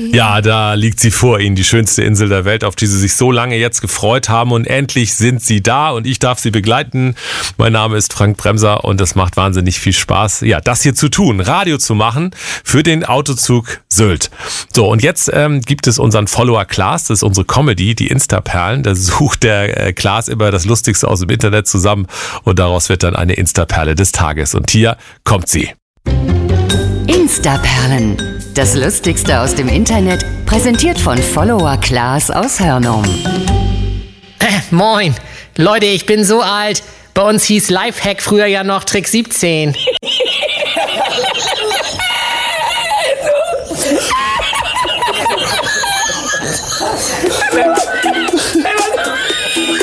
Ja, da liegt sie vor Ihnen, die schönste Insel der Welt, auf die Sie sich so lange jetzt gefreut haben. Und endlich sind Sie da und ich darf Sie begleiten. Mein Name ist Frank Bremser und es macht wahnsinnig viel Spaß, ja, das hier zu tun, Radio zu machen für den Autozug Sylt. So, und jetzt gibt es unseren Follower Klaas, das ist unsere Comedy, die Instaperlen. Da sucht der Klaas immer das Lustigste aus dem Internet zusammen und daraus wird dann eine Instaperle des Tages. Und hier kommt sie. Instaperlen. Das Lustigste aus dem Internet, präsentiert von Follower Klaas aus Hörnum. Moin. Leute, ich bin so alt. Bei uns hieß Lifehack früher ja noch Trick 17.